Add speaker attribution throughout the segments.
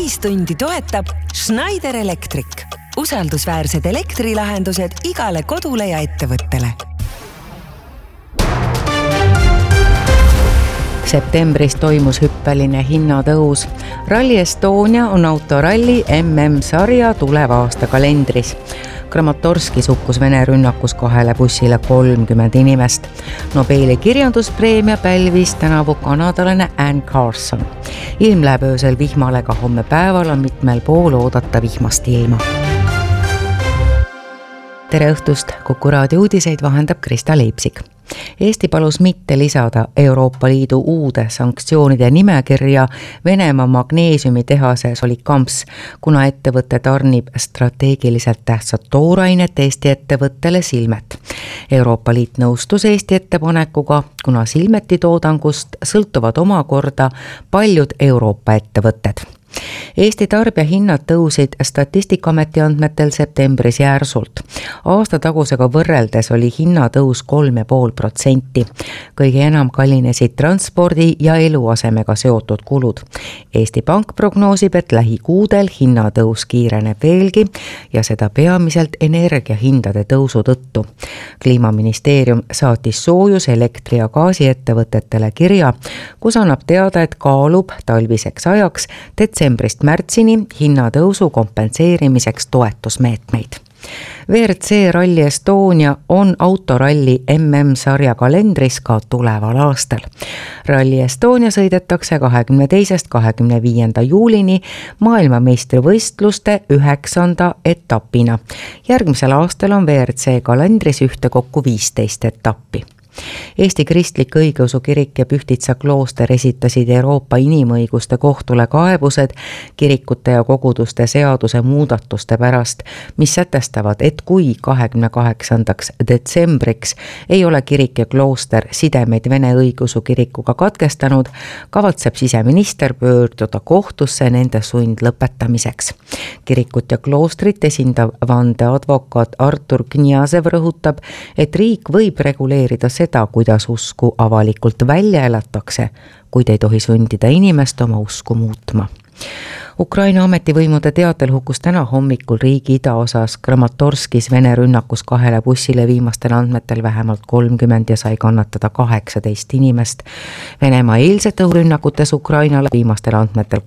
Speaker 1: täistundi toetab Schneider Electric. Usaldusväärsed elektrilahendused igale kodule ja ettevõttele.
Speaker 2: Septembris toimus hüppeline hinnatõus. Rally Estonia on autoralli MM-sarja tuleva aasta kalendris. Kramatorskis hukkus Vene rünnakus 2 bussile 30 inimest. Nobeli kirjanduspreemia pälvis tänavu kanadalane Anne Carson. Ilm läheb öösel vihmale, ka homme päeval on mitmel pool oodata vihmast ilma. Tere õhtust, Kuku raadio uudiseid vahendab Krista Leipsik. Eesti palus mitte lisada Euroopa Liidu uude sanktsioonide nimekirja Venemaa magneesiumitehase Solikamps, kuna ettevõte tarnib strateegiliselt tähtsat toorainet Eesti ettevõttele Silmet. Euroopa Liit nõustus Eesti ettepanekuga, kuna Silmeti toodangust sõltuvad omakorda paljud Euroopa ettevõtted. Eesti tarbijahinnad tõusid Statistikaameti andmetel septembris järsult. Aasta tagusega võrreldes oli hinnatõus 3,5%. Kõige enam kallinesid transpordi ja eluasemega seotud kulud. Eesti Pank prognoosib, et lähikuudel hinnatõus kiireneb veelgi ja seda peamiselt energiahindade tõusu tõttu. Kliimaministeerium saatis soojus-, elektri- ja gaasiettevõtetele kirja, kus annab teada, et kaalub talviseks ajaks detsembrist märtsini hinnatõusu kompenseerimiseks toetusmeetmeid. WRC Rally Estonia on autoralli MM-sarja kalendris ka tuleval aastal. Rally Estonia sõidetakse 22. 25. juulini maailmameistrivõistluste 9. etapina. Järgmisel aastal on WRC kalendris ühtekokku 15 etappi. Eesti Kristlik Õigeusu Kirik ja Pühtitsa klooster esitasid Euroopa Inimõiguste Kohtule kaebused kirikute ja koguduste seaduse muudatuste pärast, mis sätestavad, et kui 28. detsembriks ei ole kirik ja klooster sidemeid Vene Õigeusu Kirikuga katkestanud, kavatseb siseminister pöörduda kohtusse nende sundlõpetamiseks. Kirikut ja kloostrit esindav vandeadvokaat Artur Kniazev rõhutab, et riik võib reguleerida seda, kuidas usku avalikult välja elatakse, kuid ei tohi sundida inimest oma usku muutma. Ukraina ametivõimude teatel hukkus täna hommikul riigi idaosas Kramatorskis Vene rünnakus 2 bussile viimastel andmetel vähemalt 30 ja sai kannatada 18 inimest. Venemaa eilsete õhurünnakutes Ukrainale viimastel andmetel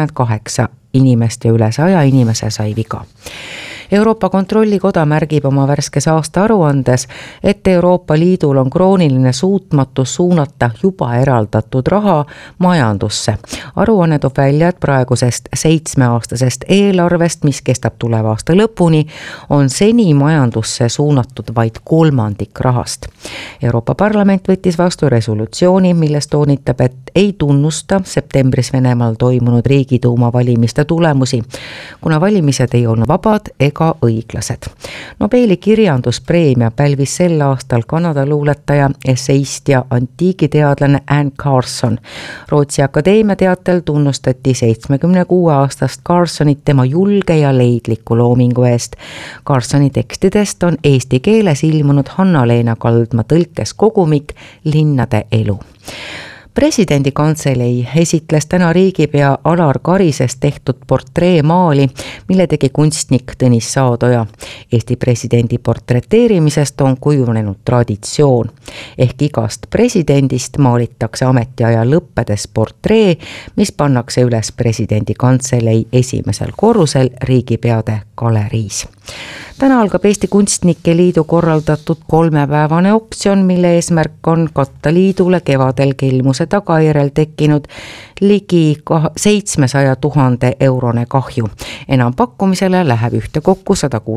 Speaker 2: 28 inimest ja üle 100 inimese sai viga. Euroopa Kontrollikoda märgib oma värskes aasta aruandes, et Euroopa Liidul on krooniline suutmatus suunata juba eraldatud raha majandusse. Aruanne toob välja, et praegusest 7-aastasest eelarvest, mis kestab tuleva aasta lõpuni, on seni majandusse suunatud vaid 1/3 rahast. Euroopa Parlament võttis vastu resolutsiooni, milles toonitab, et ei tunnusta septembris Venemaal toimunud riigiduuma valimiste tulemusi, kuna valimised ei olnud vabad ega õiglased. Nobeli kirjanduspreemia pälvis sel aastal Kanada luuletaja, esseist ja antiigiteadlane Anne Carson. Rootsi Akadeemia teatel tunnustati 76-aastast Carsonit tema julge ja leidliku loomingu eest. Carsoni tekstidest on eesti keeles ilmunud Hanna-Leena Kaldma tõlkes kogumik Linnade elu. Presidendi kantselei esitles täna riigipea Alar Karisest tehtud portreemaali, mille tegi kunstnik Tõnis Saadoja. Eesti presidendi portreteerimisest on kujunenud traditsioon. Ehk igast presidendist maalitakse ametiaja lõppedes portree, mis pannakse üles presidendi kantselei esimesel korrusel riigipeade galeriis. Täna algab Eesti Kunstnike Liidu korraldatud 3-päevane oktsioon, mille eesmärk on katta liidule kevadel kelmuse tagajärjel tekkinud ligi 700 000 eurone kahju. Enampakkumisele läheb ühtekokku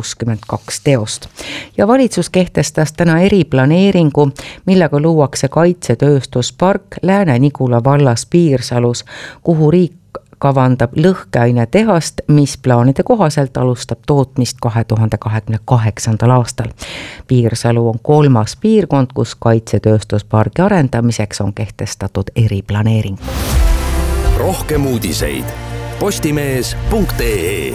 Speaker 2: 162 teost. Ja valitsus kehtestas täna eriplaneeringu, millega luuakse kaitsetööstuspark Lääne-Nigula vallas Piirsalus, kuhu riik kavandab lõhkeainetehast, mis plaanide kohaselt alustab tootmist 2028. aastal. Piirsalu on 3. piirkond, kus kaitsetööstuspargi arendamiseks on kehtestatud eriplaneering.
Speaker 3: Rohkem uudiseid postimees.ee.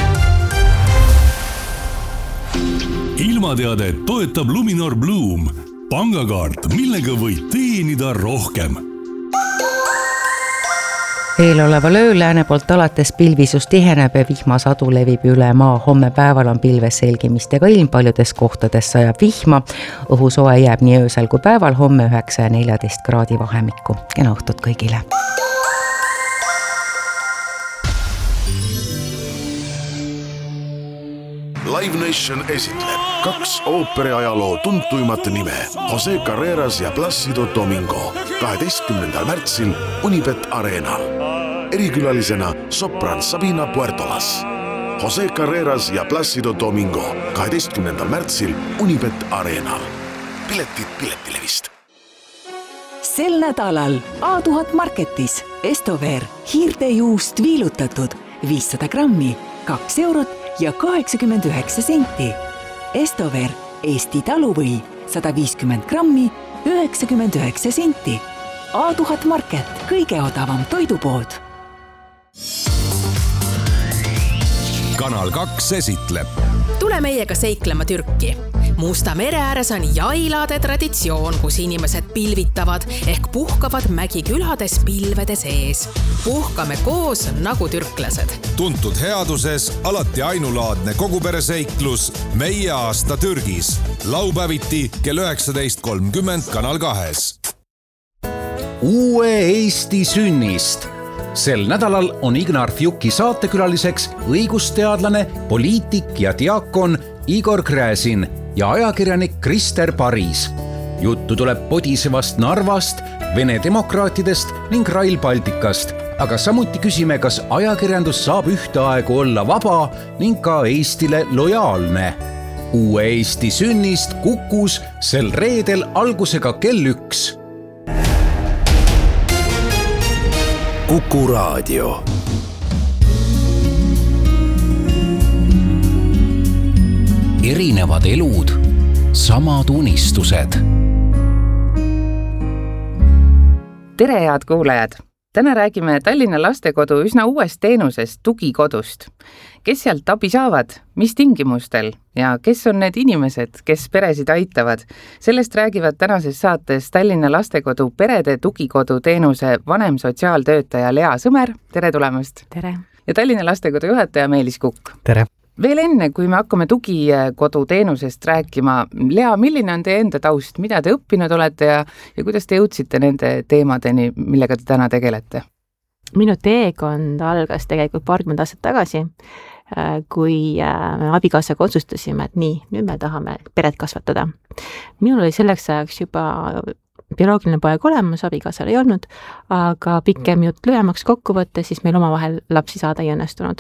Speaker 4: Ilmateadet toetab Luminor Bloom, pangakaart, millega võid teenida rohkem.
Speaker 2: Eeloleval ööl lääne poolt alates pilvisus tiheneb ja vihmasadu levib üle maa. Homme päeval on pilves selgimistega ilm, paljudes kohtades sajab vihma. Õhusoe jääb nii öösel kui päeval, homme 9 ja 14 kraadi vahemikku. Kena õhtut kõigile!
Speaker 5: Live Nation esitleb 2 ooperiajaloo tuntuimat nime Jose Carreras ja Plácido Domingo 12. märtsil Unibet Arenal. Erikülalisena sopran Sabina Puertolas. Jose Carreras ja Plácido Domingo 12. märtsil Unibet Arenal. Piletid Piletilevist.
Speaker 1: Sel nädalal A1000 Marketis Estover hiirtejuust viilutatud 500 grammi 2 eurot ja 89 senti. Estover Eesti taluvõi 150 grammi 99 senti. A1000 Market, kõige odavam toidupood.
Speaker 3: Kanal 2 esitleb.
Speaker 6: Tule meiega seiklema Türki. Musta mere ääres on jailade traditsioon, kus inimesed pilvitavad ehk puhkavad mägikülades pilvede sees. Puhkame koos nagu türklased.
Speaker 7: Tuntud headuses alati ainulaadne kogupereseiklus Meie aasta Türgis. Laupäeviti kell 19.30 Kanal 2.
Speaker 8: Uue Eesti sünnist. Sel nädalal on Ignar Fjuki saatekülaliseks õigusteadlane, poliitik ja diakon Igor Gräzin ja ajakirjanik Krister Paris. Juttu tuleb podisevast Narvast, Vene demokraatidest ning Rail Balticast, aga samuti küsime, kas ajakirjandus saab ühtaegu olla vaba ning ka Eestile lojaalne. Uue Eesti sünnist Kukus sel reedel algusega kell 1.
Speaker 3: Kuku Raadio.
Speaker 8: Erinevad elud, samad unistused.
Speaker 2: Tere, head kuulajad! Täna räägime Tallinna lastekodu üsna uuest teenusest, tugikodust. Kes sealt abi saavad, mis tingimustel ja kes on need inimesed, kes peresid aitavad? Sellest räägivad tänases saates Tallinna lastekodu perede tugikodu teenuse vanem sotsiaaltöötaja Lea Sõmer. Tere tulemast!
Speaker 9: Tere!
Speaker 2: Ja Tallinna lastekodu juhataja Meelis Kukk.
Speaker 10: Tere!
Speaker 2: Veel enne, kui me hakkame tugikodu teenusest rääkima, Lea, milline on teie enda taust, mida te õppinud olete ja kuidas te jõudsite nende teemadeni, millega te täna tegelete?
Speaker 9: Minu teekond algas tegelikult paarkümmend aastat tagasi, kui me abikaasaga otsustasime, et nii, nüüd me tahame peret kasvatada. Minul oli selleks ajaks juba bioloogiline poeg olemas, abikaasal ei olnud, aga pikem jutt lühemaks kokku võtta, siis meil omavahel lapsi saada ei õnnestunud.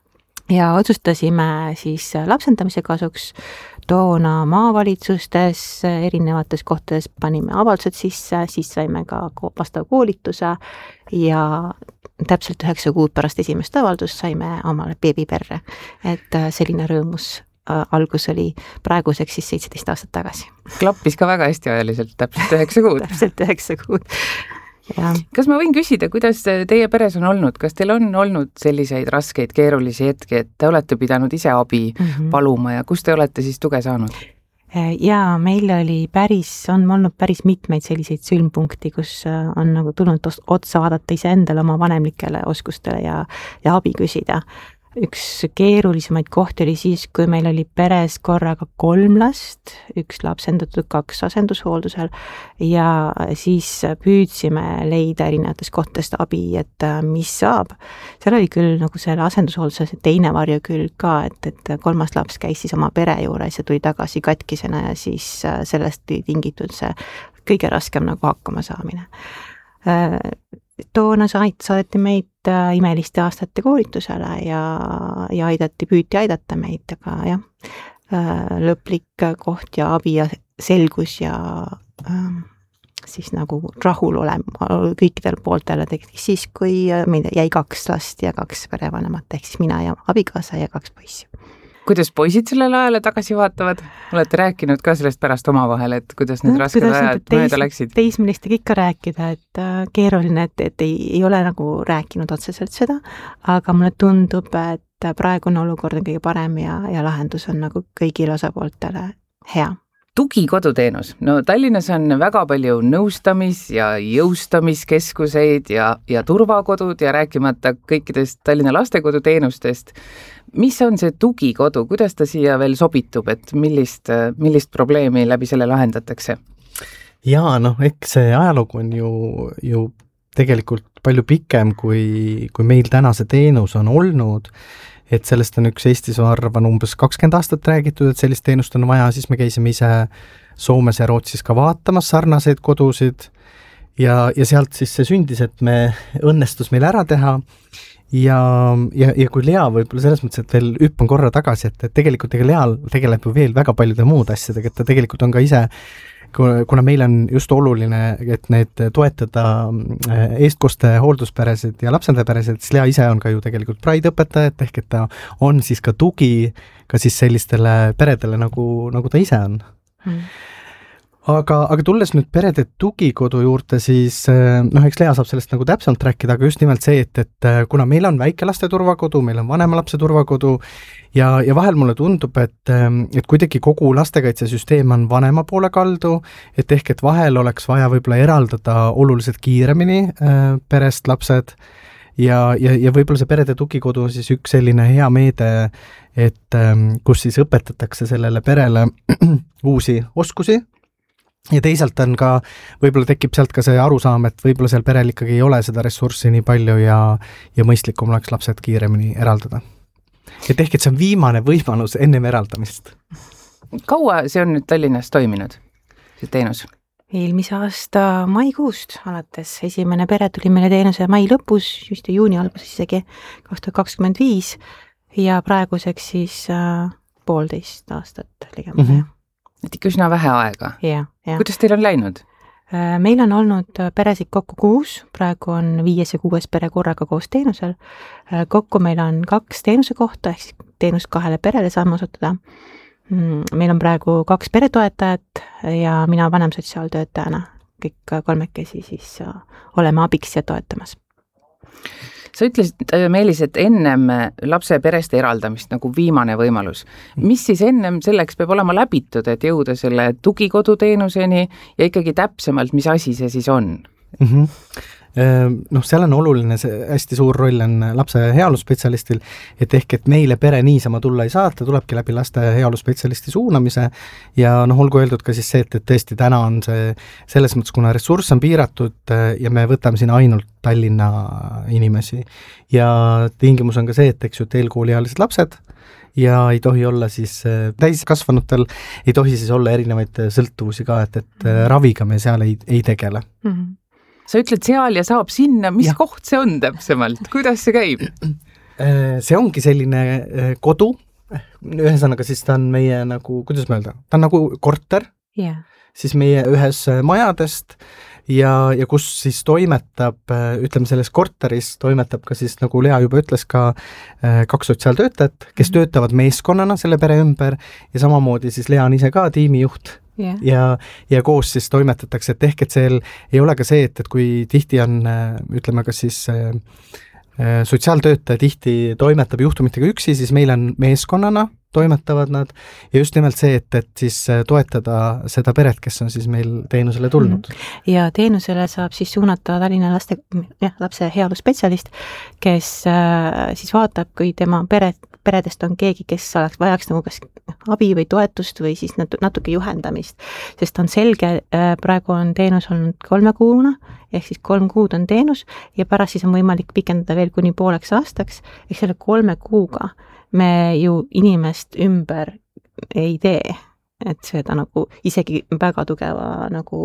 Speaker 9: Ja otsustasime siis lapsendamise kasuks toona maavalitsustes, erinevates kohtades panime avaldused sisse, siis saime ka vastav koolituse ja täpselt 9 kuud pärast esimest avaldust saime omale beebiperre. Et selline rõõmus algus oli praeguseks siis 17 aastat tagasi.
Speaker 2: Klappis ka väga hästi ajaliselt, täpselt 9 kuud.
Speaker 9: Täpselt 9 kuud. Ja.
Speaker 2: Kas ma võin küsida, kuidas teie peres on olnud? Kas teil on olnud selliseid raskeid, keerulisi hetki, et te olete pidanud ise abi paluma ja kus te olete siis tuge saanud?
Speaker 9: Ja meil on olnud päris mitmeid selliseid sõlmpunkti, kus on nagu tulnud otsa vaadata iseendale oma vanemlikele oskustele ja abi küsida. Üks keerulisemaid kohti oli siis, kui meil oli peres korraga 3 last, 1 lapsendatud, 2 asendushooldusel ja siis püüdsime leida erinevatest kohtadest abi, et mis saab. Seal oli küll nagu selle asendushoolduse teine varju küll ka, et 3. laps käis siis oma pere juures ja tuli tagasi katkisena ja siis sellest tingitud see kõige raskem nagu hakkama saamine. Toona saadeti meid imeliste aastate koolitusele ja püüti aidata meid, aga jah, lõplik koht ja abi ja selgus ja siis nagu rahul kõikidel pooltele tekkis siis, kui meil jäi 2 last ja 2 perevanemat, ehk siis mina ja abikaasa ja 2 poissi.
Speaker 2: Kuidas poisid sellele ajale tagasi vaatavad? Olete rääkinud ka sellest pärast omavahel, et kuidas need rasked ajad mööda läksid?
Speaker 9: Teismelistega ikka rääkida, et keeruline, et ei ole nagu rääkinud otseselt seda, aga mulle tundub, et praegune olukord on kõige parem ja lahendus on nagu kõigile osapooltele hea.
Speaker 10: tugikoduteenus. No Tallinnas on väga palju nõustamis- ja jõustamiskeskuseid ja turvakodud ja rääkimata kõikidest Tallinna lastekoduteenustest. Mis on see tugikodu, kuidas ta siia veel sobitub, et millist probleemi läbi selle lahendatakse?
Speaker 11: Jaa, eks see ajalugu on ju tegelikult palju pikem, kui meil täna see teenus on olnud, et sellest on üks Eestis, ma arvan, umbes 20 aastat räägitud, et sellist teenust on vaja, siis me käisime ise Soomes ja Rootsis ka vaatamas sarnaseid kodusid ja sealt siis see sündis, et me õnnestus meil ära teha ja kui Lea võib-olla selles mõttes, et veel hüppan korra tagasi, et tegelikult Leal tegeleb ju veel väga paljude muud asjadega, et ta tegelikult on ka ise, kuna meil on just oluline, et need toetada eestkoste hooldusperesid ja lapsendajaperesid, siis Lea ise on ka ju tegelikult Pride-õpetaja, ehk et ta on siis ka tugi ka siis sellistele peredele, nagu ta ise on. Aga tulles nüüd perede tugikodu juurde, siis eks Lea saab sellest nagu täpsemalt rääkida, aga just nimelt see, et kuna meil on väikelaste turvakodu, meil on vanema lapse turvakodu ja vahel mulle tundub, et kuidagi kogu lastekaitsesüsteem on vanema poole kaldu, et ehk et vahel oleks vaja võib-olla eraldada oluliselt kiiremini perest lapsed ja võib-olla see perede tugikodu on siis üks selline hea meede, et kus siis õpetatakse sellele perele uusi oskusi. Ja teisalt on ka, võib-olla tekib sealt ka see arusaam, et võib-olla seal perel ikkagi ei ole seda ressurssi nii palju ja mõistlikum oleks lapsed kiiremini eraldada. Et ehk, et see on viimane võimalus ennem eraldamist.
Speaker 10: Kaua see on nüüd Tallinnas toiminud, see teenus?
Speaker 9: Eelmise aasta maikuust alates. Esimene pere tuli meile teenuse mai lõpus, just juuni alguses isegi 2025 ja praeguseks siis 1,5 aastat ligemale.
Speaker 10: Et ikka üsna vähe aega.
Speaker 9: Ja.
Speaker 10: Kuidas teil on läinud?
Speaker 9: Meil on olnud peresid kokku 6, praegu on 5. ja 6. pere korraga koos teenusel. Kokku meil on 2 teenuse kohta, ehk teenust 2 perele saame osutada. Meil on praegu 2 peretoetajat ja mina vanemsotsiaaltöötajana. Kõik kolmekesi siis oleme abiks ja toetamas.
Speaker 10: Sa ütlesid, Meelis, et ennem lapse perest eraldamist nagu viimane võimalus. Mis siis ennem selleks peab olema läbitud, et jõuda selle tugikoduteenuseni ja ikkagi täpsemalt, mis asi see siis on?
Speaker 11: Seal on oluline, see hästi suur roll on lapse heaoluspetsialistil, et ehk, et meile pere niisama tulla ei saa, ta tulebki läbi laste heaoluspetsialisti suunamise ja olgu öeldud ka siis see, et tõesti täna on see selles mõttes, kuna ressurss on piiratud ja me võtame siin ainult Tallinna inimesi ja tingimus on ka see, et eks ju eelkooliealised lapsed ja ei tohi olla siis täiskasvanutel, ei tohi siis olla erinevaid sõltuvusi ka, et raviga me seal ei tegele.
Speaker 10: Sa ütled seal ja saab sinna, mis koht see on täpsemalt? Kuidas see käib?
Speaker 11: See ongi selline kodu, ühesõnaga siis ta on meie nagu, kuidas ma öelda, ta on nagu korter, siis meie ühes majadest ja kus siis toimetab, ütleme selles korteris toimetab ka siis, nagu Lea juba ütles, ka 2 sotsiaaltöötajat, kes töötavad meeskonnana selle pere ümber ja samamoodi siis Lea on ise ka tiimijuht. Ja koos siis toimetatakse, et ehk, et seal ei ole ka see, et kui tihti on, ütleme ka siis sotsiaaltöötaja tihti toimetab juhtumitega üksi, siis meil on meeskonnana toimetavad nad ja just nimelt see, et siis toetada seda peret, kes on siis meil teenusele tulnud.
Speaker 9: Ja teenusele saab siis suunata Tallinna lapse heaoluspetsialist, kes siis vaatab, kui tema peredest on keegi, kes vajaks nagu kas abi või toetust või siis natuke juhendamist, sest on selge, praegu on teenus olnud 3 kuuna, ehk siis 3 kuud on teenus ja pärast siis on võimalik pikendada veel kuni 1,5 aastaks, ehk selle 3 kuuga me ju inimest ümber ei tee, et seda nagu isegi väga tugeva nagu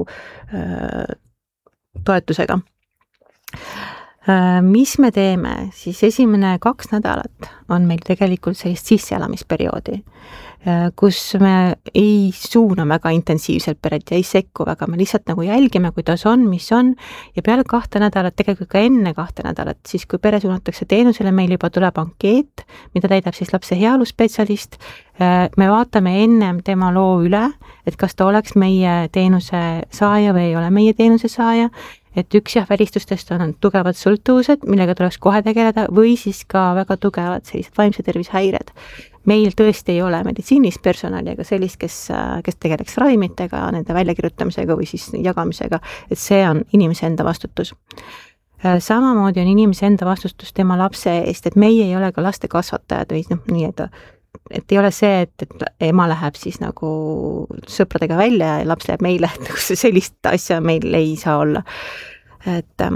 Speaker 9: toetusega. Mis me teeme? Siis esimene 2 nädalat on meil tegelikult sellist sisseelamisperioodi, kus me ei suuna väga intensiivselt peret ja ei sekku väga, me lihtsalt nagu jälgime, kuidas on, mis on ja peale 2 nädalat, tegelikult ka enne 2 nädalat, siis kui pere suunatakse teenusele, meil juba tuleb ankeet, mida täidab siis lapse heaoluspetsialist, me vaatame ennem tema loo üle, et kas ta oleks meie teenuse saaja või ei ole meie teenuse saaja, et üks välistustest on tugevad sõltuvused, millega tuleks kohe tegeleda või siis ka väga tugevad sellised vaimse tervise häired, meil tõesti ei ole meditsiinilist personali ega sellist, kes tegeleks ravimitega, nende väljakirjutamisega või siis jagamisega, et see on inimese enda vastutus. Samamoodi on inimese enda vastutus tema lapse eest, et meie ei ole ka laste kasvatajad või nii, et ei ole see, et ema läheb siis nagu sõpradega välja ja laps läheb meile, et sellist asja meil ei saa olla. Et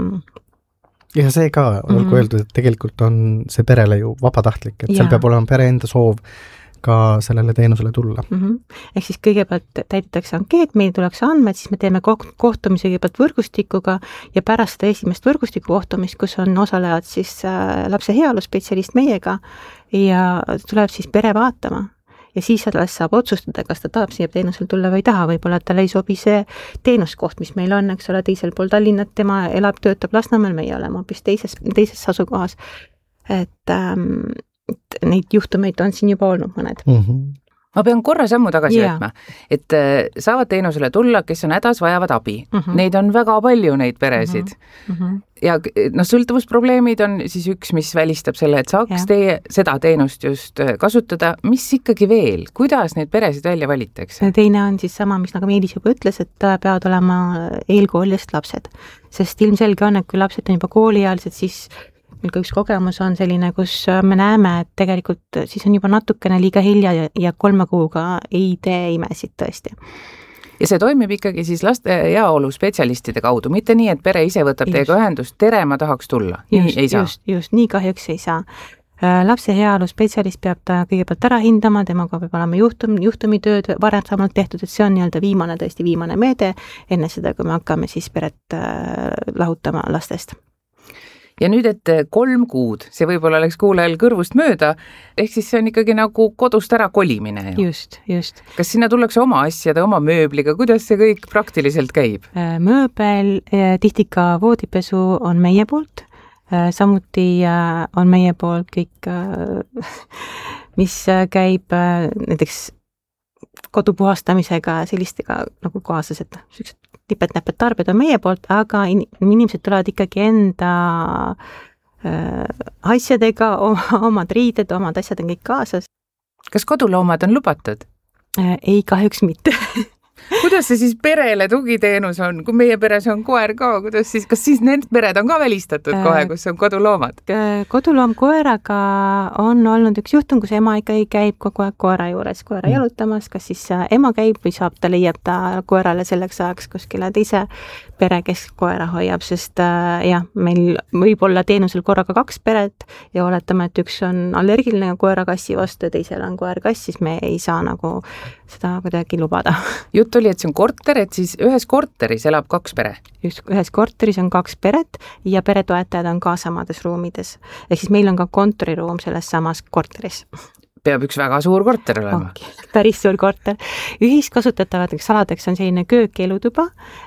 Speaker 11: ja see ka, olgu öeldud, et tegelikult on see perele ju vabatahtlik, et seal peab olema pere enda soov ka sellele teenusele tulla.
Speaker 9: Ehk siis kõigepealt täidetakse ankeet, meil tuleks andmed, siis me teeme kohtumise kõigepealt võrgustikuga ja pärast seda esimest võrgustiku kohtumist, kus on osalejad siis lapse heaoluspetsialist meiega ja tuleb siis pere vaatama. Ja siis alles saab otsustada, kas ta tahab siia teenusel tulla või taha, võib-olla tal ei sobi see teenuskoht, mis meil on, eks ole, teisel pool Tallinnat, tema töötab Lasnamäel, meie oleme hoopis teises asukohas. Et neid juhtumeid on siin juba olnud mõned.
Speaker 10: Ma pean korra sammu tagasi võtma, et saavad teenusele tulla, kes on hädas, vajavad abi. Neid on väga palju, neid peresid. Ja sõltuvusprobleemid on siis üks, mis välistab selle, et saaks seda teenust just kasutada. Mis ikkagi veel? Kuidas neid peresid välja valitakse?
Speaker 9: Teine on siis sama, mis nagu Meelis juba ütles, et peavad olema eelkoolist lapsed. Sest ilmselge on, et kui lapsed on juba kooliealised, siis meil ka üks kogemus on selline, kus me näeme, et tegelikult siis on juba natukene liiga hilja ja 3 kuuga ei tee imesid tõesti.
Speaker 10: Ja see toimib ikkagi siis laste heaolu spetsialistide kaudu, mitte nii, et pere ise võtab teiega ühendust, tere, ma tahaks tulla. Nii ei saa.
Speaker 9: Just, nii kahjuks ei saa. Lapse heaolu spetsialist peab ta kõigepealt ära hindama, temaga peab olema juhtumitööd varem samalt tehtud, et see on nii-öelda tõesti viimane meede enne seda, kui me hakkame siis peret lahutama lastest.
Speaker 10: Ja nüüd, et 3 kuud, see võib-olla oleks kuulajal kõrvust mööda, ehk siis see on ikkagi nagu kodust ära kolimine.
Speaker 9: Just.
Speaker 10: Kas sinna tullakse oma asjade, oma mööbliga, kuidas see kõik praktiliselt käib?
Speaker 9: Mööbel, tihti ka voodipesu on meie poolt, samuti on meie poolt kõik, mis käib näiteks kodupuhastamisega sellistega nagu kaasas, et sellised nipet-näpet tarbed on meie poolt, aga inimesed tulevad ikkagi enda asjadega, omad riided, omad asjad on kõik kaasas.
Speaker 10: Kas koduloomad on lubatud?
Speaker 9: Ei, kahjuks mitte.
Speaker 10: Kuidas see siis perele tugiteenus on, kui meie peres on koer ka, kas siis need pered on ka välistatud kohe, kus on koduloomad?
Speaker 9: Koduloom koeraga on olnud üks juhtum, kus ema ikkagi käib kogu aeg koera juures, koera jalutamas, kas siis ema käib või saab ta leiab ta koerale selleks ajaks kuskile teise pere, kes koera hoiab, sest meil võib olla teenusel korraga 2 peret ja oletame, et üks on allergiline koera-kassi vastu ja teisel on koer-kass, siis me ei saa nagu seda kuidagi lubada.
Speaker 10: Jutt oli, et see on korter, et siis ühes korteris elab 2 pere?
Speaker 9: Just, ühes korteris on 2 peret ja peretoetajad on ka samades ruumides. Ehk siis meil on ka kontoriruum selles samas korteris.
Speaker 10: Peab üks väga suur korter olema.
Speaker 9: Päris suur korter. Ühiskasutatavateks aladeks on selline köök, elutuba,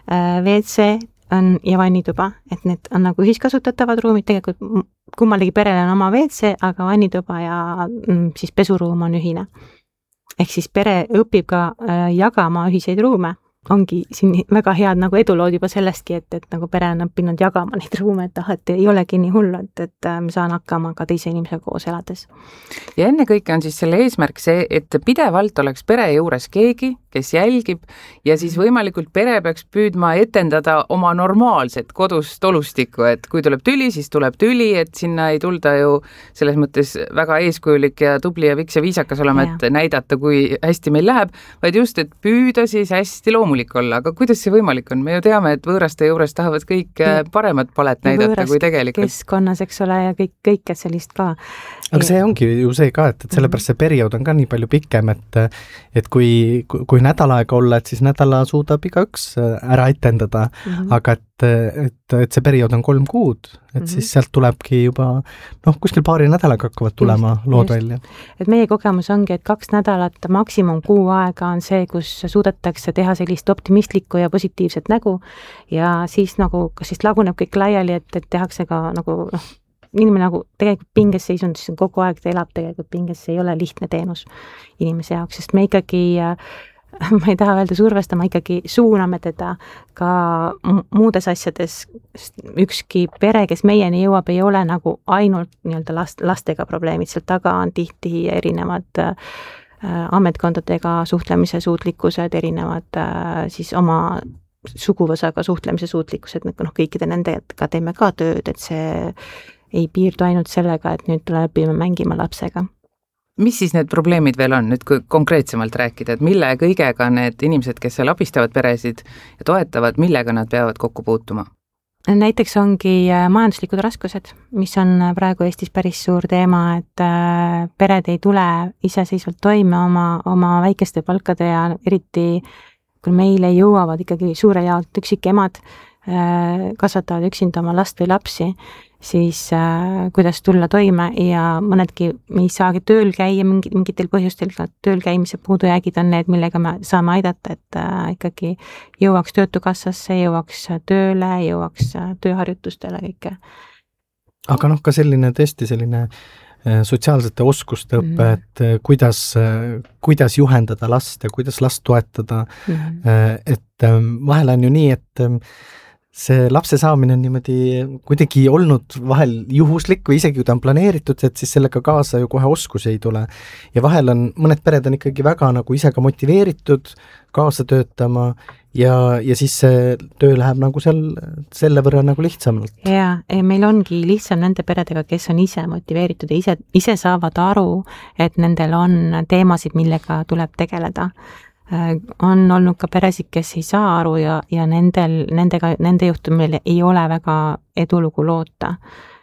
Speaker 9: WC ja vannituba, et need on nagu ühiskasutatavad ruumid, tegelikult kummalegi perele on oma WC, aga vannituba ja siis pesuruum on ühine. Ehk siis pere õpib ka jagama ühiseid ruume. Ongi siin väga head nagu edulood juba sellestki, et nagu pere on õppinud jagama neid ruume, et ei olegi nii hull, et me saan hakkama ka teise inimesega koos elades.
Speaker 10: Ja enne kõike on siis selle eesmärk see, et pidevalt oleks pere juures keegi, kes jälgib ja siis võimalikult pere peaks püüdma etendada oma normaalset kodust olustikku, et kui tuleb tüli, siis tuleb tüli, et sinna ei tulda ju selles mõttes väga eeskujulik ja tubli ja viks ja viisakas olema, et näidata, kui hästi meil läheb, vaid just, et püüda siis hästi loomulik olla, aga kuidas see võimalik on? Me ju teame, et võõraste juures tahavad kõik paremat palet näidata kui tegelikult.
Speaker 9: Keskkonnas, eks ole, ja kõike sellist ka.
Speaker 11: Aga see ongi ju see ka, et sellepärast see periood on ka nii palju pikem, et kui nädal aega olla, et siis nädala suudab igaüks ära etendada, aga et see periood on 3 kuud, et siis sealt tulebki juba, kuskil paari nädalaga hakkavad tulema lood välja.
Speaker 9: Et meie kogemus ongi, et 2 nädalat, maksimum 6 aega on see, kus suudetakse teha sellist optimistlikku ja positiivset nägu ja siis nagu, kas siis laguneb kõik laiali, et tehakse ka nagu inimene nagu tegelikult pinges seisundis kogu aeg ta elab tegelikult pinges, see ei ole lihtne teenus inimese jaoks, sest me ikkagi ma ei taha öelda survestama, ikkagi suuname teda ka muudes asjades. Ükski pere, kes meieni jõuab, ei ole nagu ainult nii-öelda lastega probleemid, seal taga on tihti erinevad ametkondadega suhtlemise suutlikkused, erinevad siis oma suguvõsaga suhtlemise suutlikkused, kõikide nendega teeme ka tööd, et see ei piirdu ainult sellega, et nüüd õpime mängima lapsega.
Speaker 10: Mis siis need probleemid veel on, nüüd kui konkreetsemalt rääkida, et mille kõigega need inimesed, kes seal abistavad peresid ja toetavad, millega nad peavad kokku puutuma?
Speaker 9: Näiteks ongi majanduslikud raskused, mis on praegu Eestis päris suur teema, et pered ei tule iseseisvalt toime oma väikeste palkade ja eriti kui meile jõuavad ikkagi suure jaolt üksikemad, kasvatavad üksinda oma last või lapsi, siis kuidas tulla toime ja mõnedki me ei saagi tööl käia mingitel põhjustel, ka tööl käimise puudujäägid on need, millega me saame aidata, et ikkagi jõuaks töötukassasse, jõuaks tööle, jõuaks tööharjutustele kõike.
Speaker 11: Aga ka tõesti selline sotsiaalsete oskuste õppe, et kuidas juhendada last ja kuidas last toetada, et vahel on ju nii, et see lapse saamine on niimoodi kuidagi olnud vahel juhuslik või isegi kui ta on planeeritud, et siis sellega kaasa ju kohe oskusi ei tule. Ja vahel on, mõned pered on ikkagi väga nagu ise ka motiveeritud kaasa töötama ja siis see töö läheb nagu selle võrra nagu lihtsamalt.
Speaker 9: Ja meil ongi lihtsam nende peredega, kes on ise motiveeritud ja ise saavad aru, et nendel on teemasid, millega tuleb tegeleda. On olnud ka peresid, kes ei saa aru ja nende juhtumil ei ole väga edulugu loota.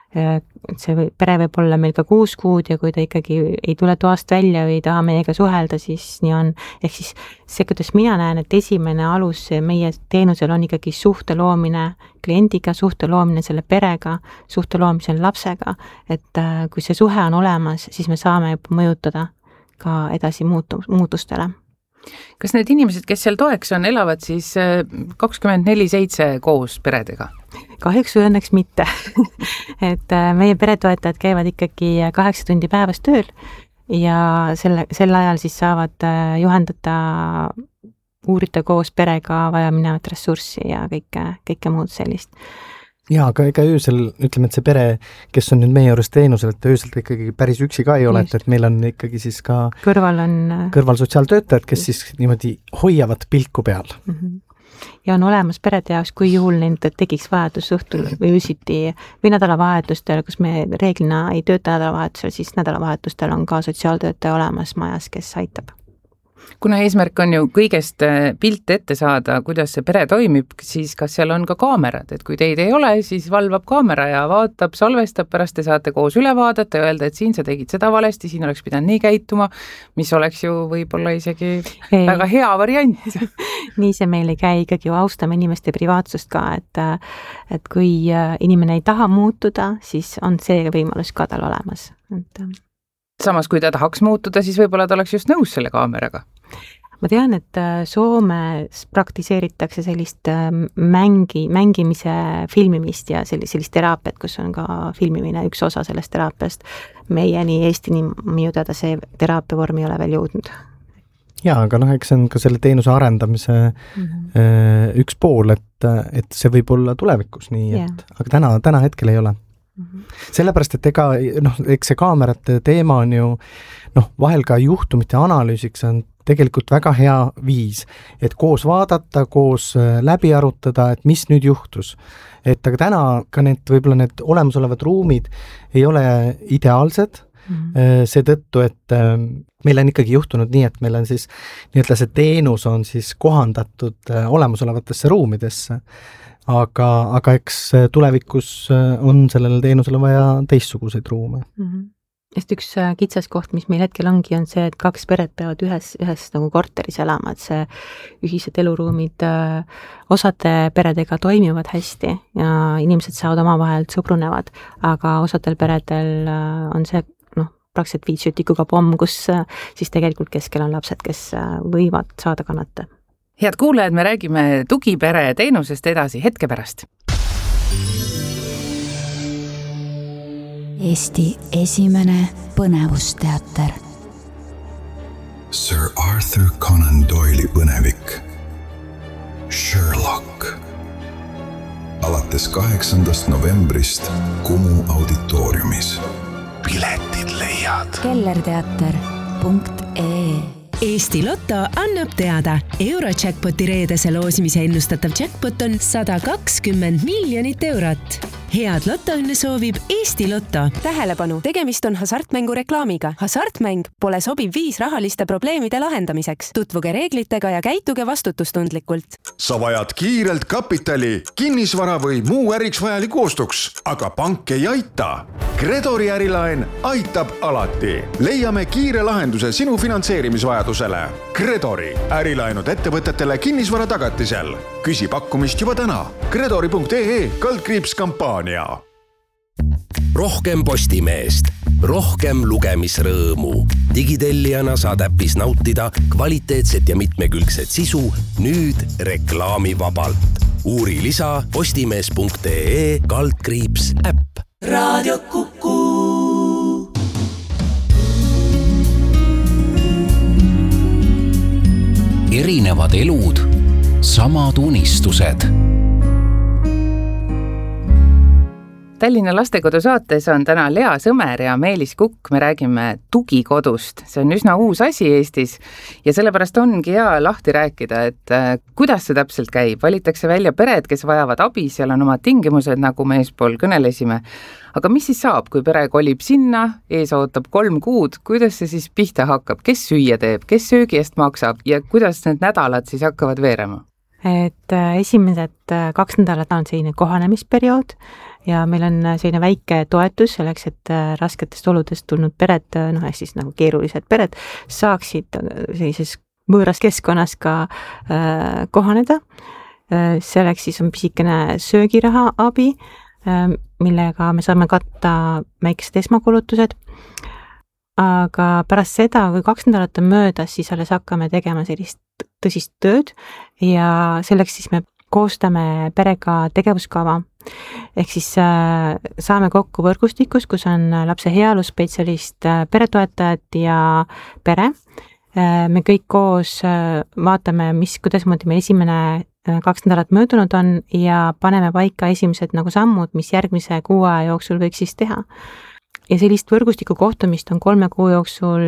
Speaker 9: See pere võib olla meil ka 6 kuud ja kui ta ikkagi ei tule toast välja või ei taha meiega suhelda, siis nii on. Ehk siis see, kuidas mina näen, et esimene alus meie teenusel on ikkagi suhte loomine kliendiga, suhte loomine selle perega, suhte loomisel lapsega, et kui see suhe on olemas, siis me saame juba mõjutada ka edasi muutustele.
Speaker 10: Kas need inimesed, kes seal toeks on, elavad siis 24/7 koos peredega?
Speaker 9: Kahjuks või õnneks mitte. Et meie peretoetajad käivad ikkagi 8 tundi päevas tööl ja sel ajal siis saavad juhendada, uurida koos perega vaja minevat ressurssi ja kõike muud sellist.
Speaker 11: Jaa, aga ega öösel, ütleme, et see pere, kes on nüüd meie juures teenusel, et öösel ikkagi päris üksi ka ei ole, et meil on ikkagi siis ka kõrval sotsiaaltöötajad, kes siis niimoodi hoiavad pilku peal.
Speaker 9: Ja on olemas perede jaoks, kui juhul nende tekiks vahetus õhtul või üsiti või nädalavahetustel, kus me reeglina ei tööta nädalavahetusel, siis nädalavahetustel on ka sotsiaaltöötaja olemas majas, kes aitab.
Speaker 10: Kuna eesmärk on ju kõigest pilt ette saada, kuidas see pere toimib, siis kas seal on ka kaamerad, et kui teid ei ole, siis valvab kaamera ja vaatab, salvestab, pärast te saate koos üle vaadata ja öelda, et siin sa tegid seda valesti, siin oleks pidanud nii käituma, mis oleks ju võib-olla isegi väga hea variant.
Speaker 9: Nii see meil ei käi, ikkagi austame inimeste privaatsust ka, et kui inimene ei taha muutuda, siis on see võimalus ka tal olemas.
Speaker 10: Samas, kui ta tahaks muutuda, siis võib-olla ta oleks just nõus selle kaameraga.
Speaker 9: Ma tean, et Soomes praktiseeritakse sellist mängimise filmimist ja sellist teraapiat, kus on ka filmimine üks osa sellest teraapiast. Meieni Eestini minu teada see teraapiavorm ei ole veel jõudnud.
Speaker 11: Jaa, aga eks see on ka selle teenuse arendamise üks pool, et see võib olla tulevikus nii, aga täna hetkel ei ole. Sellepärast, et eks see kaamerate teema on ju vahel ka juhtumite analüüsiks on tegelikult väga hea viis, et koos vaadata, koos läbi arutada, et mis nüüd juhtus. Et aga täna ka võib-olla need olemasolevad ruumid ei ole ideaalsed, seetõttu, et meil on ikkagi juhtunud nii, et meil on siis nii-öelda see teenus on siis kohandatud olemasolevatesse ruumidesse. Aga eks tulevikus on sellele teenusele vaja teistsuguseid ruume.
Speaker 9: Just üks kitsaskoht, mis meil hetkel ongi, on see, et 2 peret peavad ühes nagu korteris elama, et see ühised eluruumid osade peredega toimivad hästi ja inimesed saavad omavahel sõbrunevad, aga osadel peredel on see praktiliselt 5 sütikuga pomm, kus siis tegelikult keskel on lapsed, kes võivad saada kannata.
Speaker 10: Head kuulajad, me räägime tugipere teenusest edasi hetke pärast.
Speaker 12: Eesti esimene põnevusteater. Sir Arthur Conan Doyle'i põnevik Sherlock. Alates 8. novembrist Kumu auditooriumis. Piletid leiad
Speaker 13: kellerteater.ee. Eesti Lotto annab teada. Eurojackpoti reedese loosimise ennustatav jackpot on 120 miljonit eurot. Head lotoõnne soovib Eesti Lotto.
Speaker 14: Tähelepanu, tegemist on hasartmängu reklaamiga. Hasartmäng pole sobiv viis rahaliste probleemide lahendamiseks. Tutvuge reeglitega ja käituge vastutustundlikult.
Speaker 15: Sa vajad kiirelt kapitali, kinnisvara või muu äriks vajaliku ostuks, aga pank ei aita. Credori ärilaen aitab alati. Leiame kiire lahenduse sinu finantseerimisvajadusele. Credori, ärilaenud ettevõtetele kinnisvara tagatisel. Küsi pakkumist juba täna. Credori.ee/kampaania.
Speaker 3: Rohkem Postimeest, rohkem lugemisrõõmu. Digitellijana saad äppis nautida kvaliteetset ja mitmekülgset sisu nüüd reklaamivabalt. Uuri lisa postimees.ee/äpp.
Speaker 16: Raadio Kuku.
Speaker 8: Erinevad elud, samad unistused.
Speaker 10: Tallinna Lastekodu saates on täna Lea Sõmer ja Meelis Kukk. Me räägime tugikodust. See on üsna uus asi Eestis ja sellepärast ongi hea lahti rääkida, et kuidas see täpselt käib. Valitakse välja pered, kes vajavad abi, seal on omad tingimused, nagu me eespool kõnelesime. Aga mis siis saab, kui pere kolib sinna, ees ootab 3 kuud, kuidas see siis pihta hakkab? Kes süüa teeb, kes söögi eest maksab ja kuidas need nädalad siis hakkavad veerema?
Speaker 9: Et esimesed 2 nädalat on selline kohanemisperiood ja meil on selline väike toetus selleks, et rasketest oludest tulnud pered, siis nagu keerulised pered, saaksid sellises võõras keskkonnas ka kohaneda. Selleks siis on pisikene söögiraha abi, millega me saame katta väikesed esmakulutused. Aga pärast seda, kui 2 nädalat on möödas, siis alles hakkame tegema sellist tõsist tööd ja selleks siis me koostame perega tegevuskava. Ehk siis saame kokku võrgustikus, kus on lapse heaolusspetsialist, peretoetajad ja pere. Me kõik koos vaatame, kuidasmoodi meil esimene 2 nädalat möödunud on ja paneme paika esimesed nagu sammud, mis järgmise 6 aja jooksul võiks siis teha. Ja sellist võrgustiku kohtumist on 3 kuu jooksul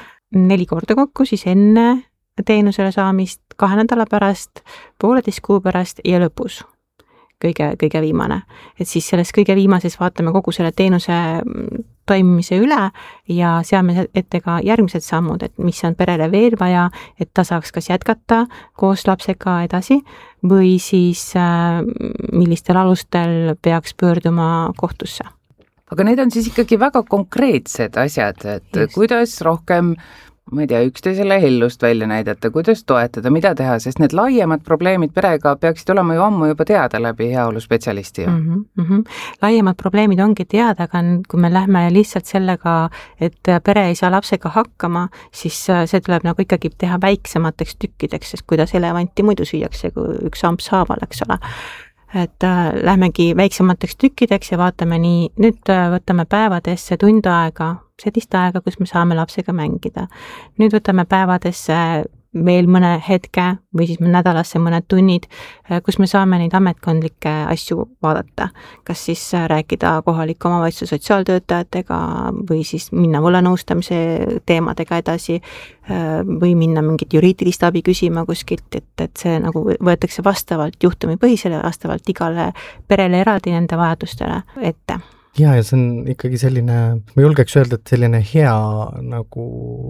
Speaker 9: 4 korda kokku, siis enne teenusele saamist, 2 nädala pärast, 1,5 kuu pärast ja lõpus. Kõige viimane. Et siis selles kõige viimases vaatame kogu selle teenuse toimimise üle ja seame ette ka järgmised sammud, et mis on perele veel vaja, et ta saaks kas jätkata koos lapsega edasi või siis millistel alustel peaks pöörduma kohtusse.
Speaker 10: Aga need on siis ikkagi väga konkreetsed asjad, et kuidas rohkem, ma ei tea, üksteisele hellust välja näidata, kuidas toetada, mida teha, sest need laiemad probleemid perega peaksid olema ju ammu juba teada läbi heaoluspetsialisti.
Speaker 9: Laiemad probleemid ongi teada, aga kui me lähme lihtsalt sellega, et pere ei saa lapsega hakkama, siis see tuleb nagu ikkagi teha väiksemateks tükkideks, sest kuidas elevanti muidu süüakse, kui üks amps haaval, eks ole. Et lähmegi väiksemateks tükkideks ja vaatame nii, nüüd võtame päevadesse tund aega, sellist aega, kus me saame lapsega mängida. Nüüd võtame päevadesse veel mõne hetke või siis nädalasse mõned tunnid, kus me saame neid ametkondlikke asju vaadata. Kas siis rääkida kohaliku omavalitsuse sotsiaaltöötajatega või siis minna võlanõustamise teemadega edasi või minna mingit juriidilist abi küsima kuskilt, et see nagu võetakse vastavalt juhtumipõhisele, vastavalt igale perele eraldi nende vajadustele ette.
Speaker 11: Ja see on ikkagi selline, ma julgeks öelda, et selline hea nagu